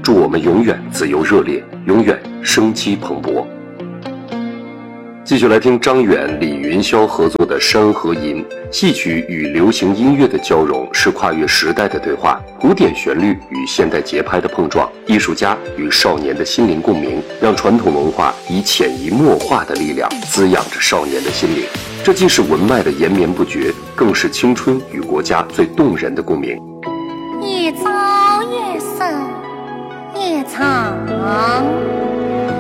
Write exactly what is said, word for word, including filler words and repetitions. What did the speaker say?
祝我们永远自由热烈，永远生机蓬勃。继续来听张远、李云霄合作的《山河吟》，戏曲与流行音乐的交融是跨越时代的对话，古典旋律与现代节拍的碰撞，艺术家与少年的心灵共鸣，让传统文化以潜移默化的力量滋养着少年的心灵。这既是文脉的延绵不绝，更是青春与国家最动人的共鸣。 夜早夜深夜长